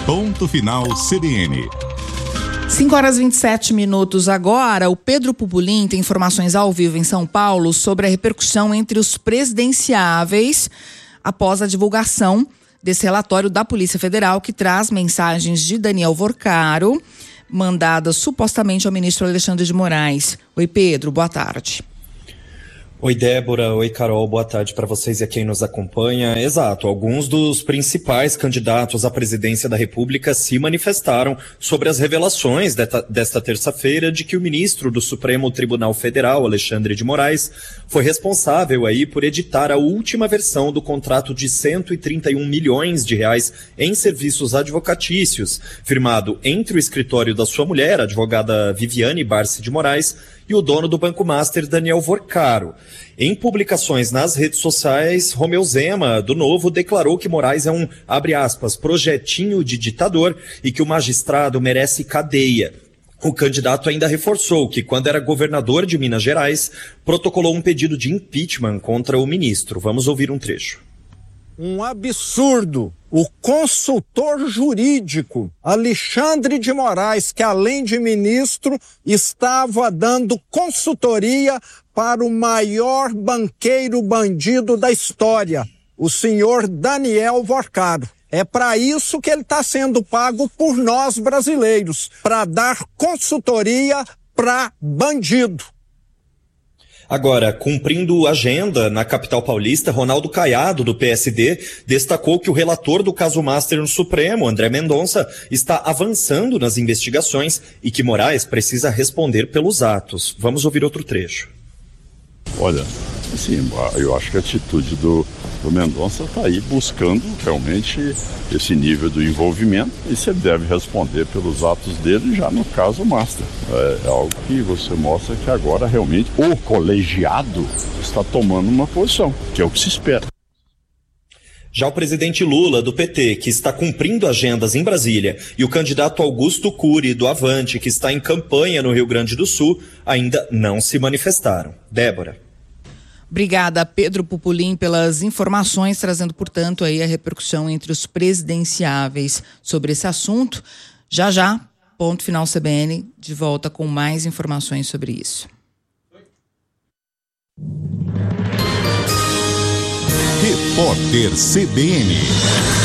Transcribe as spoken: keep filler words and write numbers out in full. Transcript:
Ponto Final C B N. cinco horas e vinte e sete minutos agora. O Pedro Pupolin tem informações ao vivo em São Paulo sobre a repercussão entre os presidenciáveis após a divulgação desse relatório da Polícia Federal que traz mensagens de Daniel Vorcaro, mandadas supostamente ao ministro Alexandre de Moraes. Oi, Pedro, boa tarde. Oi, Débora. Oi, Carol. Boa tarde para vocês e a quem nos acompanha. Exato, alguns dos principais candidatos à presidência da República se manifestaram sobre as revelações desta, desta terça-feira de que o ministro do Supremo Tribunal Federal, Alexandre de Moraes, foi responsável aí por editar a última versão do contrato de cento e trinta e um milhões de reais em serviços advocatícios, firmado entre o escritório da sua mulher, a advogada Viviane Barsi de Moraes, e o dono do Banco Master, Daniel Vorcaro. Em publicações nas redes sociais, Romeu Zema, do Novo, declarou que Moraes é um, abre aspas, projetinho de ditador e que o magistrado merece cadeia. O candidato ainda reforçou que, quando era governador de Minas Gerais, protocolou um pedido de impeachment contra o ministro. Vamos ouvir um trecho. Um absurdo. O consultor jurídico Alexandre de Moraes, que além de ministro, estava dando consultoria para o maior banqueiro bandido da história, o senhor Daniel Vorcaro. É para isso que ele está sendo pago por nós brasileiros, para dar consultoria para bandido. Agora, cumprindo agenda na capital paulista, Ronaldo Caiado, do P S D, destacou que o relator do caso Master no Supremo, André Mendonça, está avançando nas investigações e que Moraes precisa responder pelos atos. Vamos ouvir outro trecho. Olha, assim, eu acho que a atitude do, do Mendonça está aí buscando realmente esse nível do envolvimento e você deve responder pelos atos dele já no caso Master. É, é algo que você mostra que agora realmente o colegiado está tomando uma posição, que é o que se espera. Já o presidente Lula, do P T, que está cumprindo agendas em Brasília, e o candidato Augusto Cury, do Avante, que está em campanha no Rio Grande do Sul, ainda não se manifestaram. Débora. Obrigada, Pedro Pupolin, pelas informações, trazendo, portanto, aí a repercussão entre os presidenciáveis sobre esse assunto. Já já, Ponto Final C B N, de volta com mais informações sobre isso. Repórter C B N.